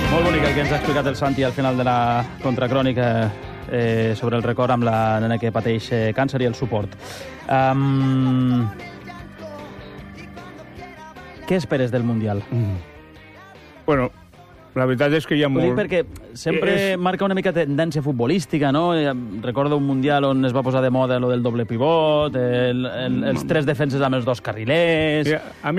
Molt bonic el que ens ha explicat el Santi al final de la contracrònica sobre el record amb la nena que pateix càncer i el suport. Què esperes del Mundial? Bueno, la veritat és que hi ha molt... Ho dic perquè sempre marca una mica tendència futbolística, no? Recordo un Mundial on es va posar de moda lo del doble pivot, els tres defenses amb els dos carrilers,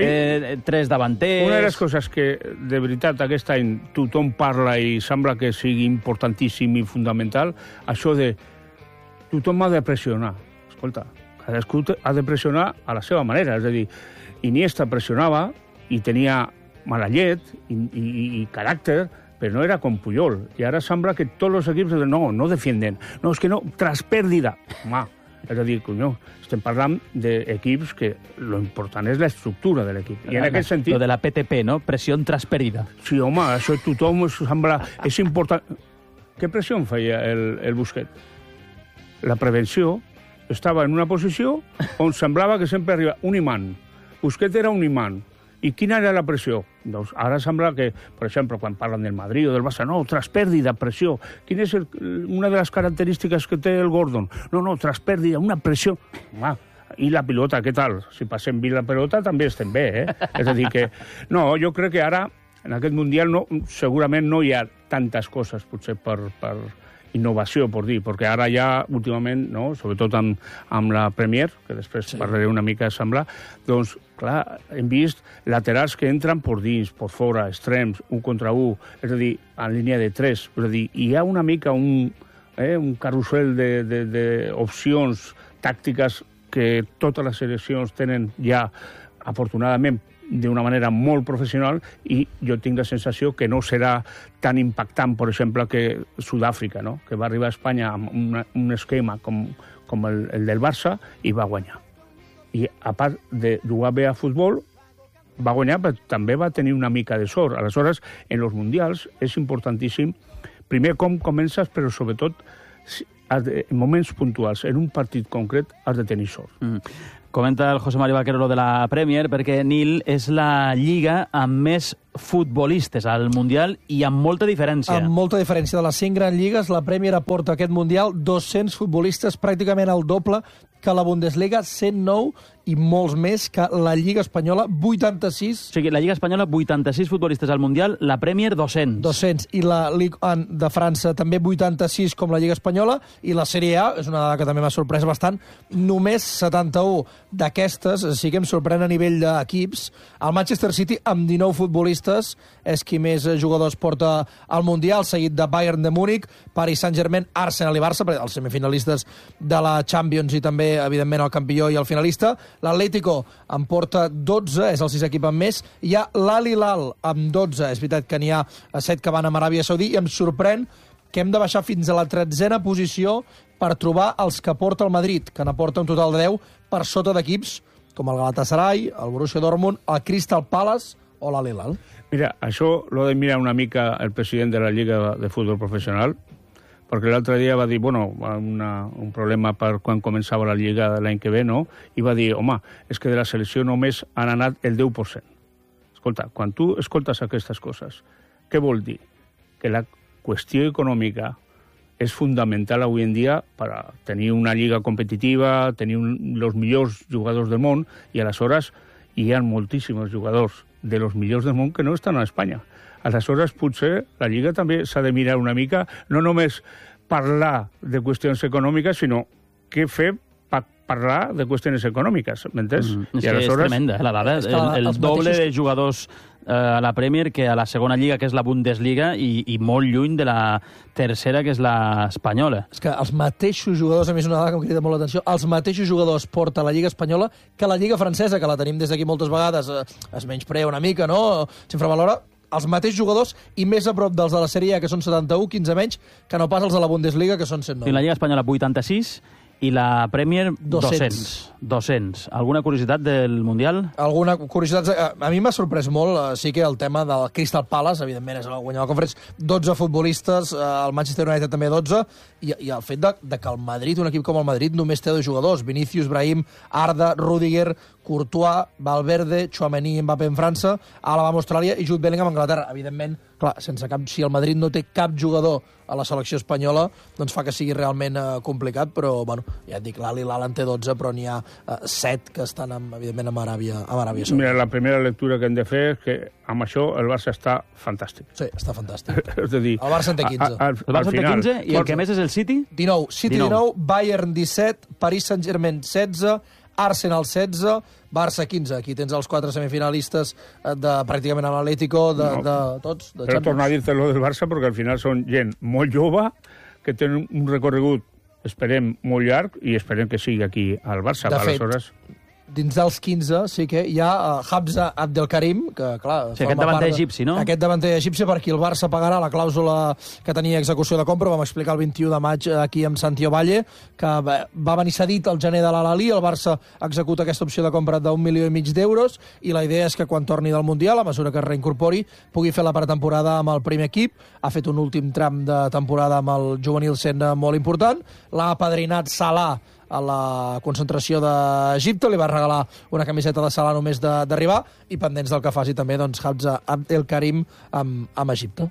tres davanters... Una de les coses que, de veritat, aquest any tothom parla i sembla que sigui importantíssim i fundamental, això de tothom ha de pressionar. Escolta, cadascú ha de pressionar a la seva manera. És a dir, Iniesta pressionava i tenia mala llet i caràcter, però no era com Puyol. I ara sembla que tots els equips no defienden. No, és que no, tras pèrdida. Home, és a dir, estem parlant d'equips que lo important és l'estructura de l'equip. I en aquest sentit... Lo de la PTP, no? Pressió tras pèrdida. Sí, home, això tothom sembla... És important... Què pressió feia el Busquets? La prevenció estava en una posició on semblava que sempre arriba un imant. Busquets era un imant. I quina era la pressió? Doncs ara sembla que, per exemple, quan parlen del Madrid o del Barça, no, tras pèrdida, pressió. Quina és una de les característiques que té el Gordon? No, tras pèrdida, una pressió. Home, i la pilota, què tal? Si passem bé la pilota també estem bé, És a dir que... No, jo crec que ara, en aquest Mundial, segurament no hi ha tantes coses, potser per innovació, per dir, perquè ara ja, últimament, no, sobretot amb la Premier, que després parlaré una mica de semblar, doncs, clar, hem vist laterals que entren per dins, per fora, extrems, 1 contra 1, és a dir, en línia de 3. És a dir, hi ha una mica un carrusel d'opcions tàctiques que totes les seleccions tenen ja, afortunadament, d'una manera molt professional, i jo tinc la sensació que no serà tan impactant, per exemple, que Sud-àfrica, no? Que va arribar a Espanya amb un esquema com el del Barça i va guanyar. I a part de jugar bé a futbol, va guanyar, però també va tenir una mica de sort. Aleshores, en els mundials és importantíssim, primer com comences, però sobretot en moments puntuals, en un partit concret, has de tenir sort. Comenta el José Mario Vaquero lo de la Premier, perquè Nil és la lliga amb més futbolistes al Mundial i amb molta diferència. Amb molta diferència. De les 5 grans lligues, la Premier aporta a aquest Mundial 200 futbolistes, pràcticament el doble que la Bundesliga, 109, i molts més que la Lliga Espanyola, 86. O sigui, la Lliga Espanyola, 86 futbolistes al Mundial, la Premier, 200. 200. I la Ligue 1 de França, també 86, com la Lliga Espanyola, i la Sèrie A, és una dada que també m'ha sorprès bastant, només 71 d'aquestes, sí que em sorprèn a nivell d'equips. El Manchester City, amb 19 futbolistes, és qui més jugadors porta al Mundial, seguit de Bayern de Múnich, Paris Saint-Germain, Arsenal i Barça, els semifinalistes de la Champions i també, evidentment, el campió i el finalista. L'Atlético en porta 12, és el 6 equip amb més. Hi ha l'Al Hilal amb 12, és veritat que n'hi ha 7 que van amb Aràbia Saudí, i em sorprèn que hem de baixar fins a la 13a posició per trobar els que porta el Madrid, que n'aporta un total de 10 per sota d'equips com el Galatasaray, el Borussia Dortmund, el Crystal Palace o l'Al Hilal. Mira, això l'ha de mirar una mica el president de la Lliga de Futbol Professional, perquè l'altre dia va dir, un problema per quan començava la Lliga l'any que ve, no? I va dir, home, és que de la selecció només han anat el 10%. Escolta, quan tu escoltes aquestes coses, què vol dir? Que la qüestió econòmica és fundamental avui en dia per tenir una lliga competitiva, tenir els millors jugadors del món, i aleshores hi ha moltíssims jugadors de los millors del món que no estan a Espanya. Aleshores, potser la Lliga també s'ha de mirar una mica, no només parlar de qüestions econòmiques, sinó què fer per parlar de qüestions econòmiques, m'entens? És que és tremenda, la dada. El doble de jugadors a la Premier que a la segona lliga, que és la Bundesliga, i molt lluny de la tercera, que és l'espanyola. És que els mateixos jugadors, a mi és una dada que em crida molt l'atenció, els mateixos jugadors porta la Lliga Espanyola que la Lliga Francesa, que la tenim des d'aquí moltes vegades, es menysprea una mica, no? S'infravalora. Els mateixos jugadors i més a prop dels de la Sèrie A, que són 71, 15 menys, que no pas els de la Bundesliga, que són 109. I la Lliga Espanyola, 86, I la Premier, 200. 200. Alguna curiositat del Mundial? Alguna curiositat? A mi m'ha sorprès molt, sí que el tema del Crystal Palace, evidentment és el guanyador de Conference, 12 futbolistes, el Manchester United també 12, i el fet de que el Madrid, un equip com el Madrid, només té 2 jugadors, Vinícius, Brahim, Arda, Rüdiger, Courtois, Valverde, Tchouaméni, Mbappé en França, Alaba amb Austràlia i Jude Bellingham a Anglaterra. Evidentment, clar, si el Madrid no té cap jugador a la selecció espanyola, doncs fa que sigui realment complicat, però, bueno, ja et dic, l'Al Hilal en té 12, però n'hi ha 7 que estan, evidentment, amb Aràbia Saudita. Mira, la primera lectura que hem de fer és que amb això el Barça està fantàstic. Sí, està fantàstic. És a dir, el Barça en té 15. El Barça en té 15 i el que més és el City? 19. City 19, Bayern 17, Paris Saint-Germain 16, Arsenal 16, Barça 15. Aquí tens els 4 semifinalistes de pràcticament l'Atlético, de tots. De però tornar a dir-te lo del Barça, perquè al final són gent molt jove, que tenen un recorregut, esperem, molt llarg, i esperem que sigui aquí al Barça. De fet, dins dels 15 sí que hi ha Hamza Abdelkarim, que, clar... Sí, aquest davanter egipci, no? Aquest davanter egipci, per qui el Barça pagarà la clàusula que tenia execució de compra. Vam explicar el 21 de maig aquí amb Santiago Valle, que va venir cedit al gener de l'Al-Ahly, el Barça executa aquesta opció de compra d'1,5 milió d'euros, i la idea és que quan torni del Mundial, a mesura que es reincorpori, pugui fer la pretemporada amb el primer equip. Ha fet un últim tram de temporada amb el juvenil sent molt important. L'ha apadrinat Salah a la concentració d'Egipte, li va regalar una camiseta de Salah només d'arribar, i pendents del que faci també doncs, Hamza Abdelkarim amb Egipte.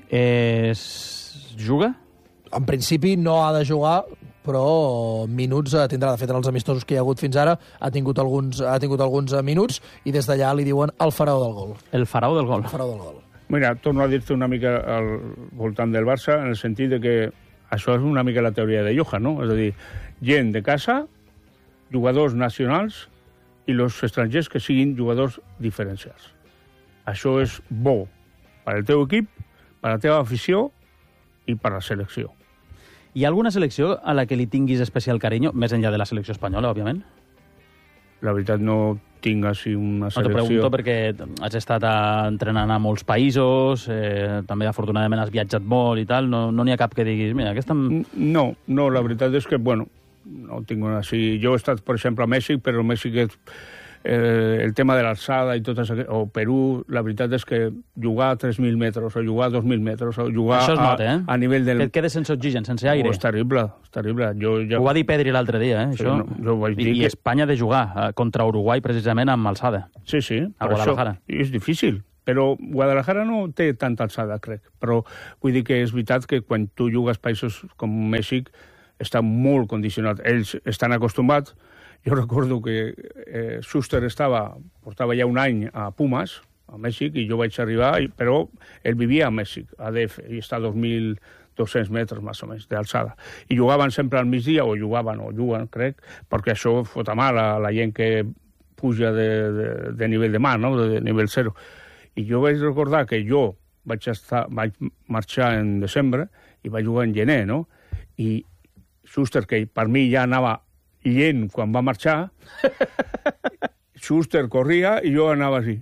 Juga? En principi no ha de jugar, però minuts tindrà. De fet, en els amistosos que hi ha hagut fins ara ha tingut alguns minuts, i des d'allà li diuen el faraó del gol. El faraó del gol. El faraó del gol. Mira, torno a dir-te una mica al voltant del Barça, en el sentit de que això és una mica la teoria de Johan, no? És a dir, gent de casa, jugadors nacionals i els estrangers que siguin jugadors diferencials. Això és bo per al teu equip, per a la teva afició i per a la selecció. Hi ha alguna selecció a la que li tinguis especial carinyo, més enllà de la selecció espanyola, òbviament? La veritat no tinc així una selecció... No, t'ho pregunto perquè has estat entrenant a molts països, també afortunadament has viatjat molt i tal, no n'hi ha cap que diguis, mira, aquesta... No, la veritat és que, bueno, no tinc una així... Jo he estat, per exemple, a Mèxic, però Mèxic és... el tema de l'alçada i tot això, o Perú, la veritat és que jugar a 3.000 metres, o jugar a 2.000 metres, o jugar a nivell del... Que et quedes sense oxigen, sense aire. És terrible, és terrible. Ho va dir Pedri l'altre dia, sí, això. No, jo vaig dir I Espanya ha de jugar contra Uruguai precisament amb alçada. Sí, a Guadalajara. Això és difícil, però Guadalajara no té tanta alçada, crec. Però vull dir que és veritat que quan tu jugues països com Mèxic està molt condicionat. Ells estan acostumats. Jo recordo que Schuster portava ja un any a Pumas, a Mèxic, i jo vaig arribar, però ell vivia a Mèxic, a DF, i està a 2.200 metres, més o menys, d'alçada. I jugaven sempre al migdia, o juguen, crec, perquè això fota mal a la gent que puja de nivell de mar, no? De nivell zero. I jo vaig recordar que jo vaig marxar en desembre i vaig jugar en gener, no? I Schuster, que per mi ja anava llent quan va marxar, Schuster corria i jo anava així.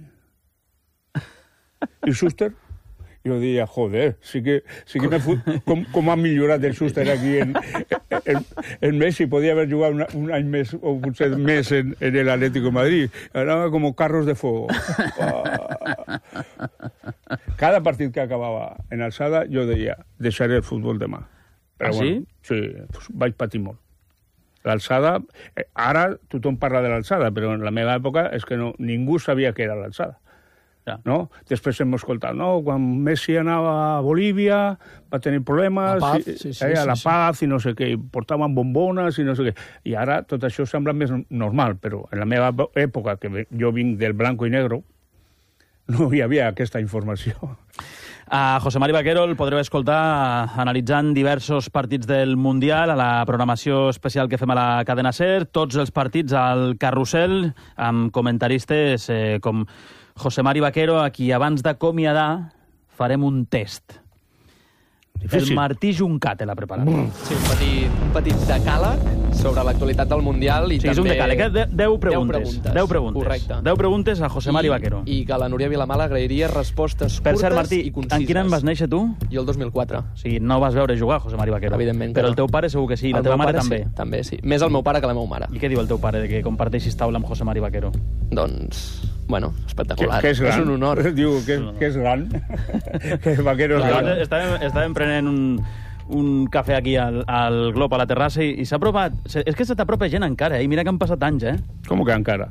I Schuster, jo deia, joder, sí que com ha millorat el Schuster aquí en Messi. Podia haver jugat un any més, o potser més en l'Atlético de Madrid. Anava com carros de fuego. Cada partit que acabava en alçada, jo deia, deixaré el futbol demà. Però, sí? Sí, vaig patir molt. L'alçada, ara tothom parla de l'alçada, però en la meva època és que ningú sabia què era l'alçada. Ja. No? Després hem escoltat, no? Quan Messi anava a Bolívia, va tenir problemes, La Paz, a La Paz, i no sé què, i portaven bombones, i no sé què. I ara tot això sembla més normal, però en la meva època, que jo vinc del blanco i negro, no hi havia aquesta informació. A José Mari Vaquero el podreu escoltar analitzant diversos partits del Mundial a la programació especial que fem a la cadena SER, tots els partits al carrusel, amb comentaristes com José Mari Vaquero, a qui abans d'acomiadar farem un test. Difícil. El Martí Juncat l'ha preparat. Sí, un petit decàleg sobre l'actualitat del Mundial i Sí, és un també... decàleg. 10 preguntes. 10 preguntes. Correcte. 10 preguntes a José Mari Vaquero. I que la Núria Vilamala agrairia respostes Per curtes cert, Martí, i concises. en quin any vas néixer tu? Jo el 2004. O sigui, no vas veure jugar José Mari Vaquero. Evidentment que Però no. el teu pare segur que sí, i la El teva meu mare pare també. Sí, també, sí. Més el meu pare que la meva mare. I què diu el teu pare de que comparteixis taula amb José Mari Vaquero? Doncs, bueno, espectacular. Que és gran. És un honor. Diu que és gran. Que Vaquero és gran. Estàvem prenent un cafè aquí al Glob, a la terrassa, i s'ha aprovat... És que se t'apropa gent encara, i mira que han passat anys, eh? Com que encara?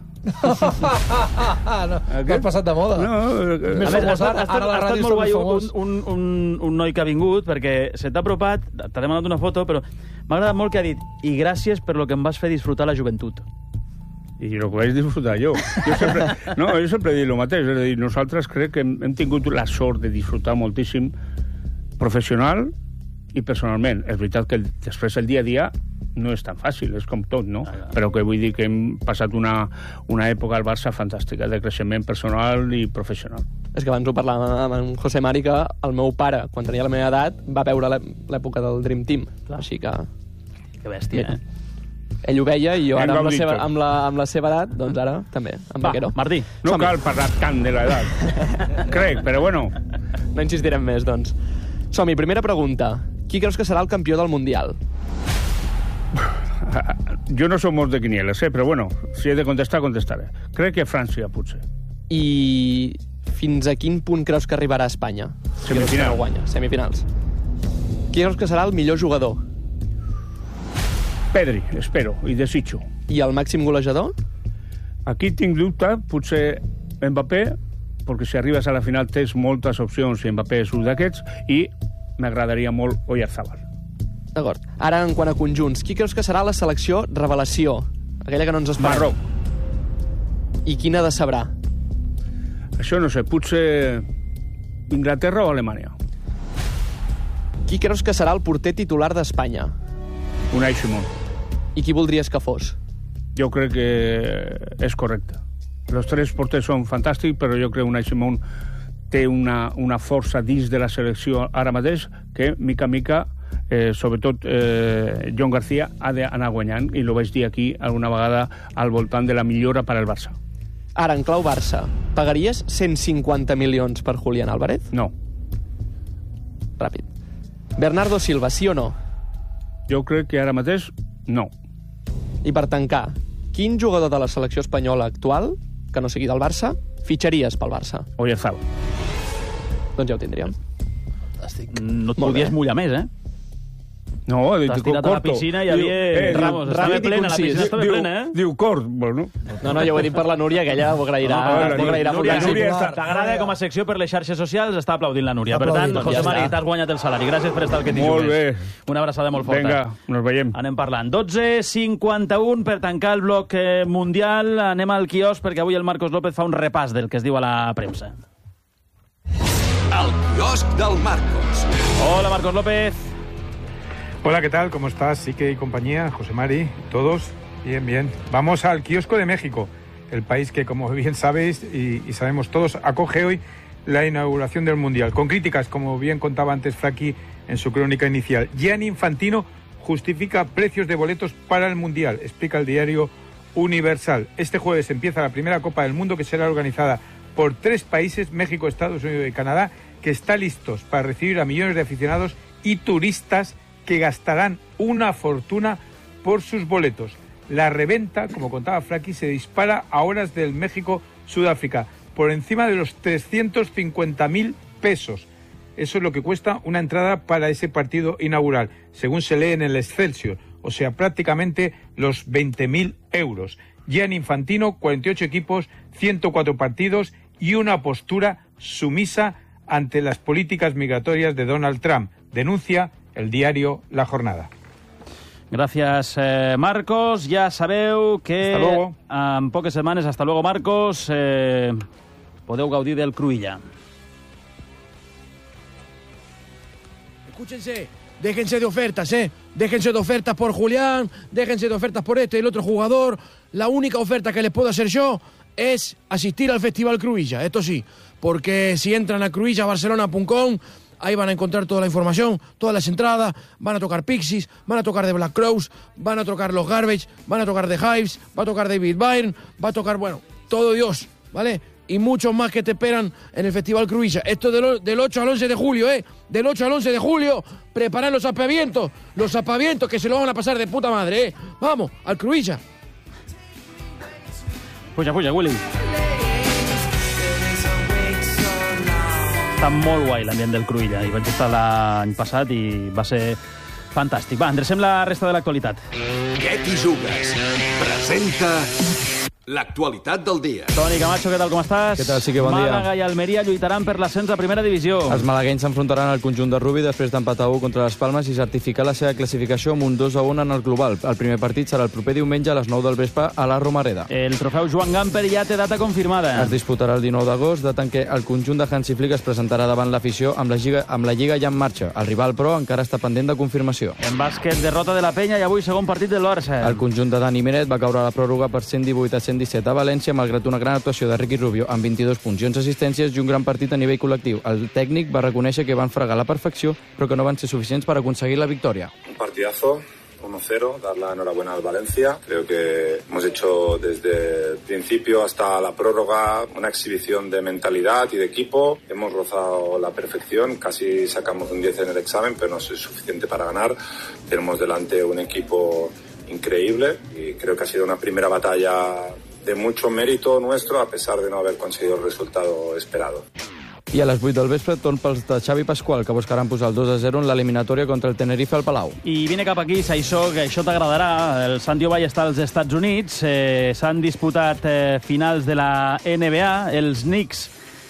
No has passat de moda. No, Més A més, famós ha ara, estat ara la ràdio molt és guai més famós. un noi que ha vingut, perquè se t'ha apropat, t'ha demanat una foto, però m'ha agradat molt que ha dit i gràcies per lo que em vas fer disfrutar la joventut. I el que vaig disfrutar jo. Jo sempre he dit el mateix. És a dir, nosaltres crec que hem tingut la sort de disfrutar moltíssim professional i personalment. És veritat que després el dia a dia no és tan fàcil, és com tot, no? Però que vull dir que hem passat una època al Barça fantàstica, de creixement personal i professional. És que abans ho parlàvem amb en José Mari, que el meu pare, quan tenia la meva edat, va veure l'època del Dream Team. Clar. Així que... Que bèstia, eh? Ell ho veia i jo Hem ara gaudit tot. amb la seva edat, doncs ara també, amb Vaquero. Martí. No Som-hi. cal parlar tant de l'edat. Crec, però bueno. No insistirem més, doncs. Som-hi, primera pregunta. Qui creus que serà el campió del Mundial? Jo no som molt de quinieles, però bueno, si he de contestar, contestaré. Crec que França, potser. I fins a quin punt creus que arribarà a Espanya? Qui creus que Semifinal. no guanya? Semifinals. Qui creus que serà el millor jugador? Pedri, espero, i desitjo. I el màxim golejador? Aquí tinc dubte, potser Mbappé, perquè si arribes a la final tens moltes opcions i Mbappé és un d'aquests, i m'agradaria molt Oyarzabal. D'acord. Ara, en quant a conjunts, qui creus que serà la selecció revelació? Aquella que no ens esperem. Marroc. I quina decebrà? Això no sé, potser Inglaterra o Alemanya. Qui creus que serà el porter titular d'Espanya? Unai Simón. I qui voldries que fos? Jo crec que és correcte. Els tres porters són fantàstics, però jo crec que Unai Simón té una força dins de la selecció ara mateix que, mica en mica, sobretot John García, ha d'anar guanyant, i ho vaig dir aquí alguna vegada al voltant de la millora per al Barça. Ara, en clau Barça, pagaries 150 milions per Julián Álvarez? No. Ràpid. Bernardo Silva, sí o no? Jo crec que ara mateix, no. I per tancar, quin jugador de la selecció espanyola actual, que no sigui del Barça, fitxaries pel Barça? Oyarzabal. Doncs ja ho tindríem. No et Molt podies bé. mullar més, eh? No, T'has tirat a la piscina i hi havia... Vamos, estava ràpid i plena, la concís. piscina estava plena, eh? Diu cort, bueno. No, ja ho he dit per la Núria, que ella ho agrairà. No, Ho agrairà Núria, moltíssim. Núria està- t'agrada com a secció per les xarxes socials, està aplaudint la Núria. Per tant, Aplaudint, José ja Mari, està. t'has guanyat el salari. Gràcies per estar al que t'hi Molt jugues. bé. Una abraçada molt forta. Vinga, nos veiem. Anem parlant. 12:51 per tancar el bloc mundial. Anem al quiosc perquè avui el Marcos López fa un repàs del que es diu a la premsa. El quiosc del Marcos. Hola, Marcos López. Hola, ¿qué tal? ¿Cómo estás? Sique y compañía, José Mari, todos. Bien, bien. Vamos al kiosco de México, el país que, como bien sabéis y sabemos todos, acoge hoy la inauguración del Mundial. Con críticas, como bien contaba antes Fraki en su crónica inicial. Gianni Infantino justifica precios de boletos para el Mundial, explica el diario Universal. Este jueves empieza la primera Copa del Mundo, que será organizada por 3 países, México, Estados Unidos y Canadá, que está listos para recibir a millones de aficionados y turistas que gastarán una fortuna por sus boletos. La reventa, como contaba Fraki, se dispara a horas del México-Sudáfrica, por encima de los 350.000 pesos. Eso es lo que cuesta una entrada para ese partido inaugural, según se lee en el Excelsior, o sea, prácticamente los 20.000 euros. Gianni Infantino, 48 equipos, 104 partidos y una postura sumisa ante las políticas migratorias de Donald Trump, denuncia el diario La Jornada. Gràcies, Marcos. Ja sabeu que Hasta luego. en poques setmanes, hasta luego, Marcos, podeu gaudir del Cruïlla. Escúchense, déjense de ofertas, déjense de ofertas por Julián, déjense de ofertas por este y el otro jugador. La única oferta que les puedo hacer yo es asistir al Festival Cruïlla, esto sí, porque si entran a cruillabarcelona.com ahí van a encontrar toda la información, todas las entradas, van a tocar Pixies, van a tocar The Black Crowes, van a tocar los Garbage, van a tocar The Hives, va a tocar David Byrne, va a tocar, bueno, todo Dios, ¿vale? Y muchos más que te esperan en el Festival Cruïlla. Esto del 8 al 11 de julio, Del 8 al 11 de julio, preparad los aspavientos que se lo van a pasar de puta madre, Vamos, al Cruïlla. Puja, Willy. Està molt guai l'ambient del Cruïlla. Hi vaig estar l'any passat i va ser fantàstic. Va, endrecem la resta de l'actualitat. Què t'hi jugues? Presenta l'actualitat del dia. Toni Camacho, què tal, com estàs? Què tal, sí que bon dia. Màlaga i Almeria lluitaran per l'ascens a primera divisió. Els malaguenys s'enfrontaran al conjunt de Rubi després d'empatar 1 contra les Palmes i certificar la seva classificació amb un 2-1 en el global. El primer partit serà el proper diumenge a les 9 del vespre a la Romareda. El trofeu Joan Gamper ja té data confirmada. Es disputarà el 19 d'agost, data en què el conjunt de Hansi Flick es presentarà davant l'afició amb la Lliga ja en marxa. El rival, però, encara està pendent de confirmació. En bàsquet, derrota de la Penya i avui segon partit del Barça. El conjunt de Dani Meret va caure a la pròrroga per 118-117 a València, malgrat una gran actuació de Ricky Rubio amb 22 punts i 11 assistències i un gran partit a nivell col·lectiu. El tècnic va reconèixer que van fregar la perfecció, però que no van ser suficients per aconseguir la victòria. Un partidazo, 1-0, dar la enhorabuena al Valencia. Creo que hemos hecho desde el principio hasta la prórroga una exhibición de mentalidad y de equipo. Hemos rozado la perfección, casi sacamos un 10 en el examen, pero no es suficiente para ganar. Tenemos delante un equipo increíble y creo que ha sido una primera batalla de mucho mérito nuestro, a pesar de no haber conseguido el resultado esperado. I a les 8 del vespre, torn pels de Xavi Pasqual, que buscaran posar el 2-0 en l'eliminatòria contra el Tenerife al Palau. I vine cap aquí, Saissó, que això t'agradarà. El Santi Ovalle està als Estats Units. S'han disputat finals de la NBA. Els Knicks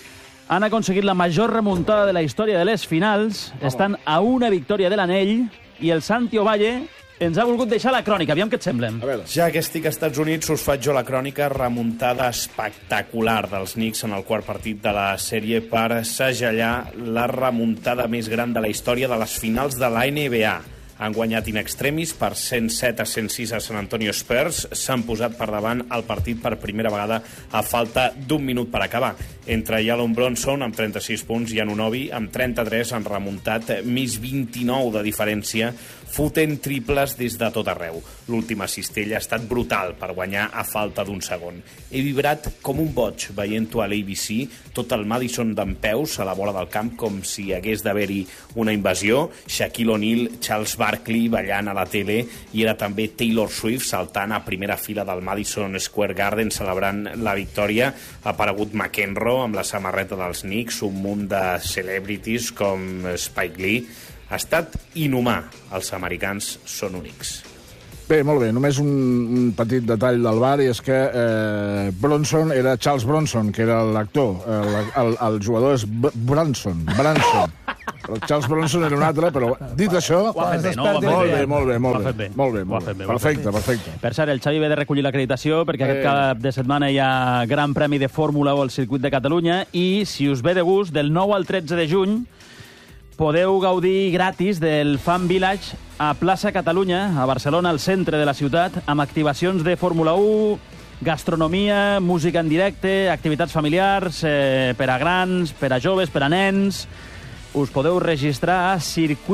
han aconseguit la major remuntada de la història de les finals. Estan a una victòria de l'anell i el Santi Ovalle ens ha volgut deixar la crònica. Aviam què et semblen. Ja que estic als Estats Units, us faig jo la crònica. Remuntada espectacular dels Knicks en el quart partit de la sèrie per segellar la remuntada més gran de la història de les finals de la NBA. Han guanyat in extremis per 107-106 a San Antonio Spurs. S'han posat per davant el partit per primera vegada a falta d'un minut per acabar. Entre Jalen Brunson, amb 36 punts, i Anunoby, amb 33, han remuntat més 29 de diferència, fotent triples des de tot arreu. L'última cistella ha estat brutal per guanyar a falta d'un segon. He vibrat com un boig veient-ho a l'ABC, tot el Madison dempeus a la vora del camp com si hagués d'haver-hi una invasió. Shaquille O'Neal, Charles Barkley ballant a la tele i era també Taylor Swift saltant a primera fila del Madison Square Garden celebrant la victòria. Ha aparegut McEnroe amb la samarreta dels Knicks, un munt de celebrities com Spike Lee. Ha estat inhumà. Els americans són únics. Bé, molt bé. Només un petit detall del bar, i és que Bronson era Charles Bronson, que era l'actor. El jugador és Branson. El Charles Bronson era un altre, però dit això... Ho ha fet bé, no? Molt bé. Perfecte. Per cert, el Xavi ve de recollir l'acreditació perquè aquest cap de setmana hi ha Gran Premi de Fórmula 1 al Circuit de Catalunya i, si us ve de gust, del 9 al 13 de juny podeu gaudir gratis del Fan Village a Plaça Catalunya, a Barcelona, al centre de la ciutat, amb activacions de Fórmula 1, gastronomia, música en directe, activitats familiars, per a grans, per a joves, per a nens. Us podeu registrar a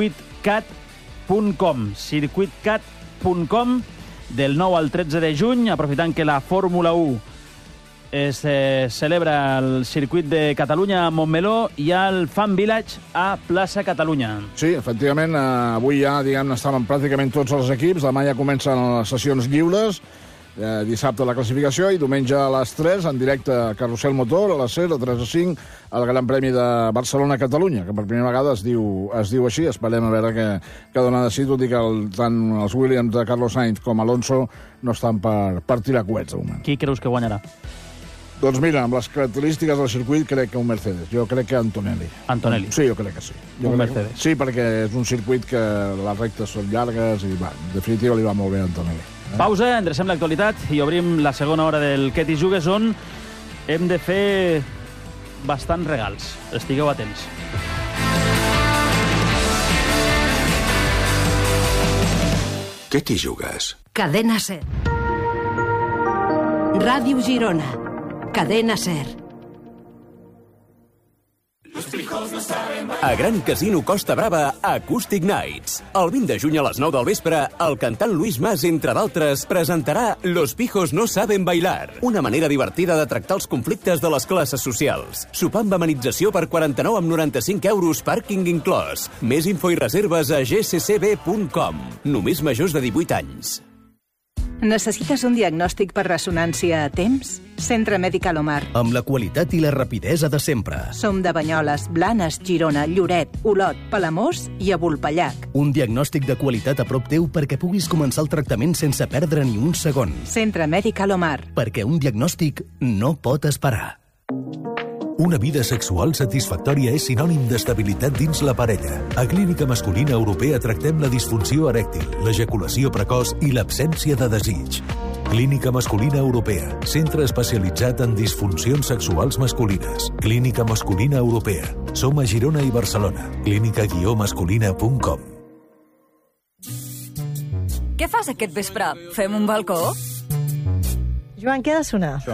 circuitcat.com del 9 al 13 de juny, aprofitant que la Fórmula 1 es celebra al circuit de Catalunya a Montmeló i al Fan Village a Plaça Catalunya. Sí, efectivament, avui ja, diguem-ne, estaven pràcticament tots els equips, demà ja comencen les sessions lliures, dissabte la classificació i diumenge a les 3 en directe a Carrusel Motor, a les 6, a 3 a 5, al Gran Premi de Barcelona-Catalunya, que per primera vegada es diu així. Esperem a veure què dona de si, tot i que tant els Williams de Carlos Sainz com Alonso no estan per tirar coets de moment. Qui creus que guanyarà? Doncs mira, amb les característiques del circuit crec que un Mercedes. Jo crec que Antonelli. Antonelli? Sí, jo crec que sí. Mercedes? Sí, perquè és un circuit que les rectes són llargues i, en definitiva, li va molt bé a Antonelli. Pausa, endrecem l'actualitat i obrim la segona hora del Què t'hi jugues, on hem de fer bastants regals. Estigueu atents. Què t'hi jugues? Cadena SER. Ràdio Girona. Cadena SER. A Gran Casino Costa Brava, Acoustic Nights. El 20 de juny a les 9 del vespre, el cantant Luis Mas, entre d'altres, presentarà Los pijos no saben bailar, una manera divertida de tractar els conflictes de les classes socials. Sopar amb amenització per 49,95 €, pàrquing inclòs. Més info i reserves a gccb.com. Només majors de 18 anys. Necessites un diagnòstic per ressonància a temps? Centre Mèdic Alomar. Amb la qualitat i la rapidesa de sempre. Som de Banyoles, Blanes, Girona, Lloret, Olot, Palamós i a Vulpellac. Un diagnòstic de qualitat a prop teu perquè puguis començar el tractament sense perdre ni un segon. Centre Mèdic Alomar. Perquè un diagnòstic no pot esperar. Una vida sexual satisfactòria és sinònim d'estabilitat dins la parella. A Clínica Masculina Europea tractem la disfunció erèctil, l'ejaculació precoç i l'absència de desig. Clínica Masculina Europea, centre especialitzat en disfuncions sexuals masculines. Clínica Masculina Europea. Som a Girona i Barcelona. clínica-masculina.com. Què fas aquest vespre? Fem un balcó? Joan, què ha de sonar?